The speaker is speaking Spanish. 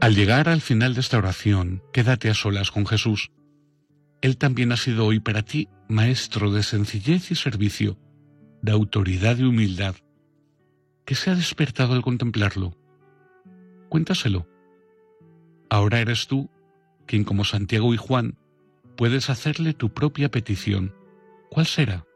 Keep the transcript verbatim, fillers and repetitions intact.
Al llegar al final de esta oración, quédate a solas con Jesús. Él también ha sido hoy para ti maestro de sencillez y servicio, de autoridad y humildad. ¿Qué se ha despertado al contemplarlo? Cuéntaselo. Ahora eres tú quien, como Santiago y Juan, puedes hacerle tu propia petición. ¿Cuál será?